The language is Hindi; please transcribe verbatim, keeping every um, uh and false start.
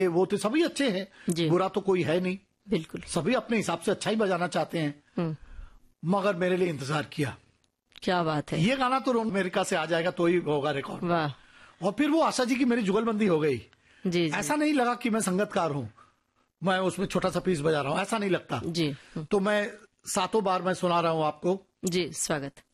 वो तो सभी अच्छे हैं, बुरा तो कोई है नहीं, बिल्कुल सभी अपने हिसाब से अच्छा ही बजाना चाहते हैं, मगर मेरे लिए इंतजार किया। क्या बात है। ये गाना तो अमेरिका से आ जाएगा तो ही होगा रिकॉर्ड। वाह। और फिर वो आशा जी की मेरी जुगलबंदी हो गई। जी, जी। ऐसा नहीं लगा कि मैं संगतकार हूँ, मैं उसमें छोटा सा पीस बजा रहा हूँ, ऐसा नहीं लगता जी। तो मैं सातों बार मैं सुना रहा हूँ आपको। जी, स्वागत।